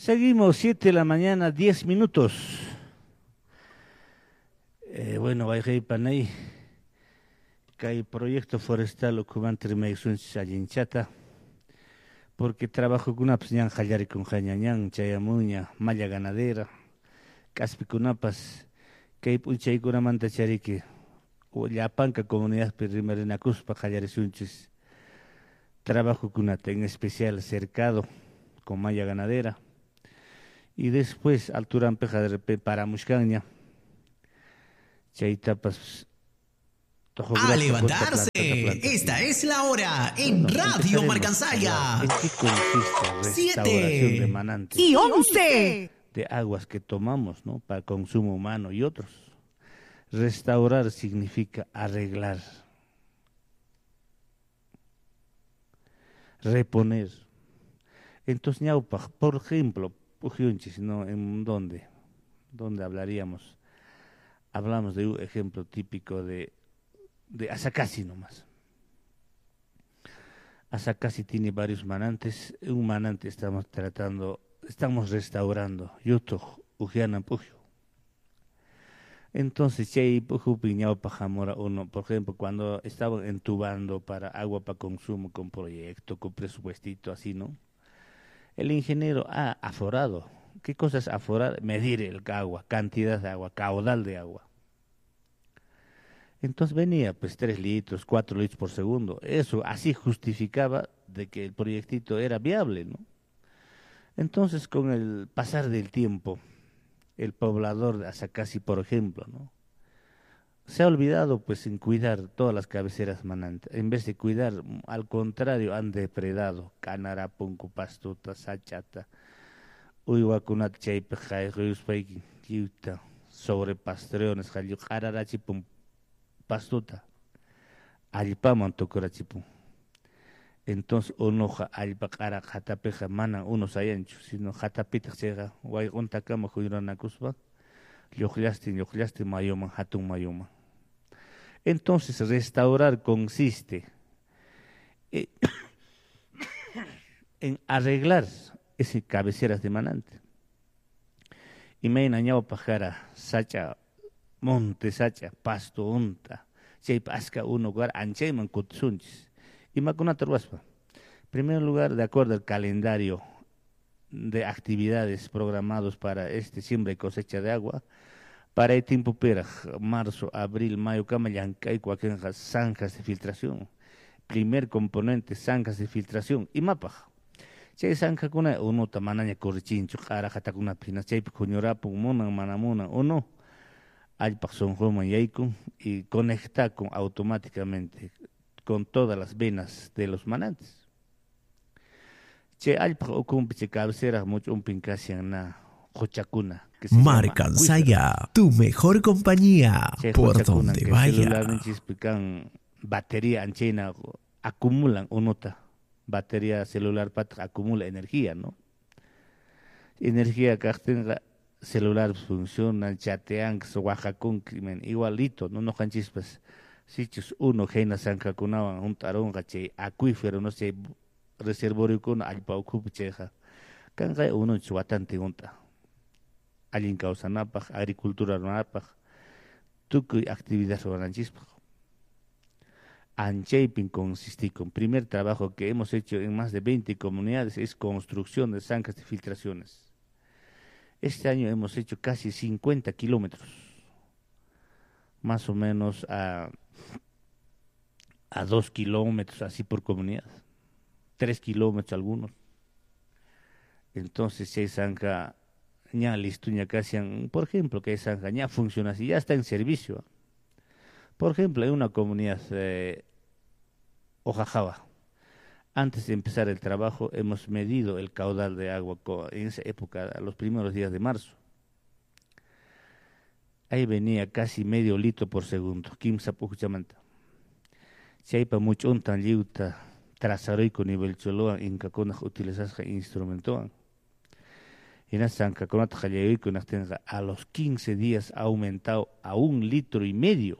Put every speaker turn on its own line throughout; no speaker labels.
Seguimos, 7 de la mañana, 10 minutos. Bueno, hay panay, que hay proyecto forestal ocupante me chata, porque trabajo con unas ñan jallari con jañañan, chayamuña, malla ganadera, caspi kunapas, que hay punchay kuna manta chariki, o llapanca comunidad perimerina cuspa jallari sunchis, trabajo con en especial cercado con malla ganadera, y después altura ampeja de repente para Mushkaña, Chaitapas,
A
tojograpta, cuesta
levantarse.
planta,
Esta
plantación.
es la hora en
Bueno,
Radio
empezaremos a hablar
Marcansaya.
en qué consiste restauración de
7 y
manantes,
11.
de aguas que tomamos, ¿no? Para consumo humano y otros. Restaurar significa arreglar, reponer. Entonces, ñaupa, por ejemplo, Pujiunchis, ¿no? ¿En dónde? ¿Dónde hablaríamos? Hablamos de un ejemplo típico de Asacasi nomás. Asacasi tiene varios manantes. Un manante estamos restaurando. Yuto, Ujiana, Pujio. Entonces, Chey, Puju, Piñao, Pajamora, uno, por ejemplo, cuando estaban entubando para agua para consumo con proyecto, con presupuestito, así, ¿no? El ingeniero ha aforado. ¿Qué cosa es aforar? Medir el agua, cantidad de agua, caudal de agua. Entonces venía pues 3 litros, 4 litros por segundo. Eso así justificaba de que el proyectito era viable, ¿no? Entonces con el pasar del tiempo, el poblador de Asacasi, por ejemplo, ¿no? Se ha olvidado pues en cuidar todas las cabeceras manantes. En vez de cuidar, al contrario, han depredado. Canara, punco, pastuta, sachata, uywakunat, chaype, jay, riyuspay, yuta, sobre pastreones, jayu, jararachi, pum, pastuta. Allpaman tukurachipun. Entonces unoja allpaqara jatapeja mana uno sayanchu, sino jatapita chega wayqunta kama huyranakuspa, lluqllastin mayuman, hatun mayuman. Entonces restaurar consiste eh, en arreglar ese cabeceras de manante. Y me añado pajara, sacha, monte sacha, pasto unta, chay pasca uno lugar anchayman kutsunchis. Y macunata ruaspa. Primer lugar, de acuerdo al calendario de actividades programados para este siembra y cosecha de agua, para el tiempo pera, marzo, abril, mayo, camayancay, cuaquenjas, zanjas de filtración. Primer componente, zanjas de filtración y mapa. Chay zanja kuna uno tamanaña corrichincho, jara jatakuna pina, chay kuñorapun munan manamunan uno, alpak son roman yaikun y conecta con automáticamente con todas las venas de los manantes. Che alpa okumpi cabecera mucho un pincasian na Jochacuna, que se llama acuífero.
Marcansaya, tu mejor compañía
Che
por
Jochacuna,
donde
que celular
vaya.
nichis pican batería anchina acumulan o nota. Batería celular pat acumula energía, ¿no? Energía que tenga celular funciona, chatean, Oaxacún, crimen, igualito, no nos chispas. Sichus uno, Gena San Cacunaban, un tarón, che acuífero, no sé, reservorio con alpa ocupicheja. Kanga uno chuatante unta. Allin causanapaj, agricultura runapaj, tukuy actividad sobranchispa. Anchaypin consistí con primer trabajo que hemos hecho en más de 20 comunidades es construcción de zanjas de filtraciones. Este año hemos hecho casi 50 kilómetros, más o menos a 2 kilómetros así por comunidad, 3 kilómetros algunos. Entonces, si hay zanja, ya listo, ya casi, por ejemplo, que hay zanja, ya funciona así, ya está en servicio. Por ejemplo, hay una comunidad, Ojajaba. Antes de empezar el trabajo, hemos medido el caudal de agua en esa época, a los primeros días de marzo. Ahí venía casi medio litro por segundo, Kimsa Puchamanta. Chaypa muchón tan liuta, trasaroico nivel choloan, incacona utilizas instrumentoan. Y en esa caconata jayayoico a los 15 días ha aumentado a 1,5 litros.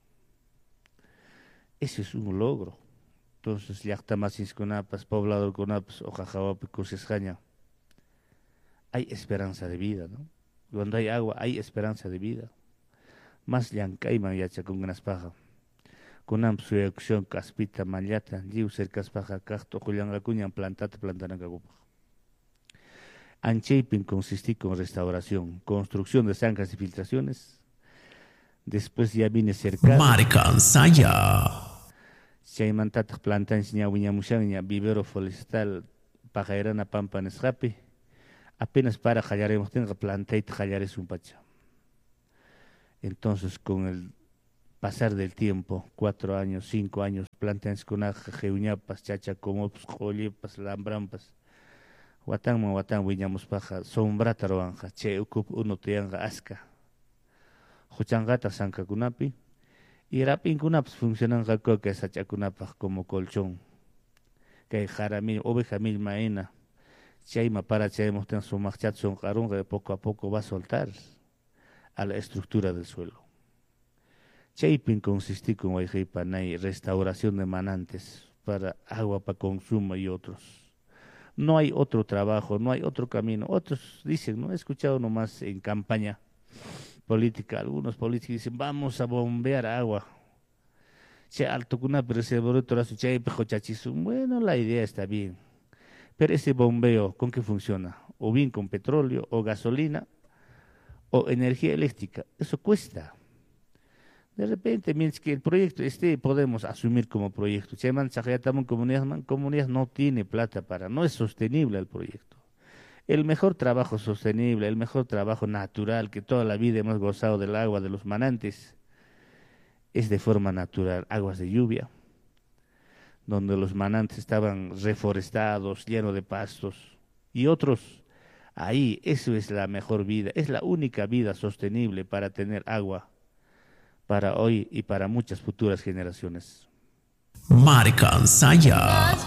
Ese es un logro. Entonces, ya está más insconapas, poblador conapas, ojajawapi, cosesjaña. hay esperanza de vida, ¿no? Cuando hay agua, hay esperanza de vida. Más llancayman yacha con ganas paja. Kunam suyakushon kaspita mallata, liu cercas paja cacto julianga cuñan plantata plantananga gupa. Anchaypin consistí con restauración, construcción de zanjas y filtraciones. Después ya vine cercado.
Marican Saya.
Chaymantata plantan ña wiñamushan ña vivero forestal pajairana pampa nesrapi. Apenas para jallaremos tenga plantaita jallares un pacha. Entonces con el pasar del tiempo, 4 años, 5 años, plantas con jeuñapas, chacha como joyepas, lambrampas. Watang wiñamos paja, sombrata roanja, che ukup uno teanga aska. Juchangata sanka kunapi, y rapin kunaps funcionan que sacha kunapaj como colchón. Que jaramil, oveja mil maena, chaima para chaimos ten su marchat son carunga, poco a poco va a soltar a la estructura del suelo. Chaipin consistí con Guayjaipanay, restauración de manantes para agua para consumo y otros. No hay otro trabajo, no hay otro camino. Otros dicen, no he escuchado nomás en campaña política, algunos políticos dicen, vamos a bombear agua. Bueno, la idea está bien, pero ese bombeo, ¿con qué funciona? O bien con petróleo, o gasolina, o energía eléctrica. Eso cuesta. De repente, mientras que el proyecto esté, podemos asumir como proyecto. Comunidad no tiene plata no es sostenible el proyecto. El mejor trabajo sostenible, el mejor trabajo natural, que toda la vida hemos gozado del agua de los manantes, es de forma natural, aguas de lluvia, donde los manantes estaban reforestados, llenos de pastos, y otros, ahí, eso es la mejor vida, es la única vida sostenible para tener agua para hoy y para muchas futuras generaciones.
Marican Saya.